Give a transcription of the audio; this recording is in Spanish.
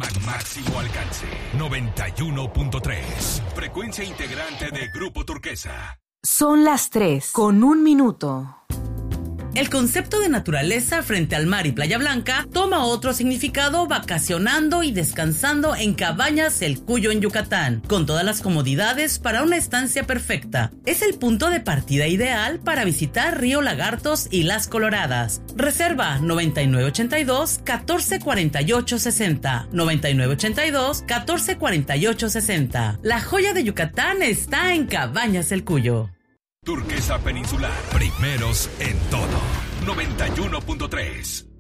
Máximo alcance. 91.3. Frecuencia integrante de Grupo Turquesa. Son las 3:01. El concepto de naturaleza frente al mar y Playa Blanca toma otro significado vacacionando y descansando en Cabañas El Cuyo en Yucatán, con todas las comodidades para una estancia perfecta. Es el punto de partida ideal para visitar Río Lagartos y Las Coloradas. Reserva 9982-1448-60, 9982-1448-60. La joya de Yucatán está en Cabañas El Cuyo. Turquesa Peninsular, primeros en todo. 91.3.